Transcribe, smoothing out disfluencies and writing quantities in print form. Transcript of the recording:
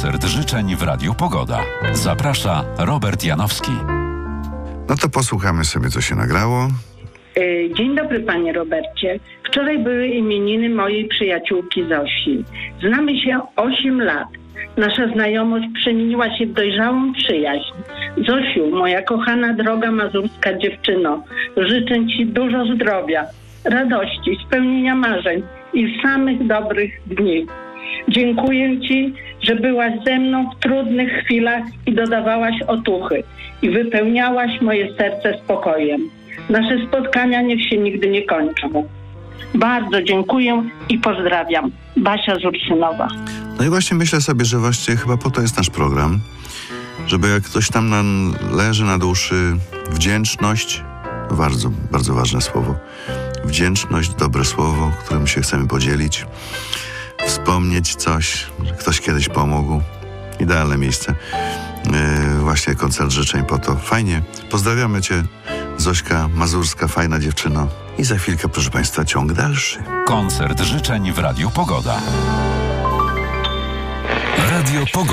Koncert życzeń w Radiu Pogoda. Zaprasza Robert Janowski. No to posłuchamy sobie, co się nagrało. Dzień dobry, panie Robercie. Wczoraj były imieniny mojej przyjaciółki Zosi. Znamy się 8 lat. Nasza znajomość przemieniła się w dojrzałą przyjaźń. Zosiu, moja kochana, droga mazurska dziewczyno, życzę ci dużo zdrowia, radości, spełnienia marzeń i samych dobrych dni. Dziękuję ci, że byłaś ze mną w trudnych chwilach i dodawałaś otuchy i wypełniałaś moje serce spokojem. Nasze spotkania niech się nigdy nie kończą. Bardzo dziękuję i pozdrawiam. Basia z Ursynowa. No i właśnie myślę sobie, że właściwie chyba po to jest nasz program, żeby jak ktoś tam nam leży na duszy, wdzięczność, bardzo, bardzo ważne słowo, wdzięczność, dobre słowo, którym się chcemy podzielić, wspomnieć coś, że ktoś kiedyś pomógł. Idealne miejsce. Właśnie koncert życzeń po to. Fajnie. Pozdrawiamy cię, Zośka Mazurska, fajna dziewczyno. I za chwilkę, proszę państwa, ciąg dalszy. Koncert życzeń w Radiu Pogoda. Radio Pogoda.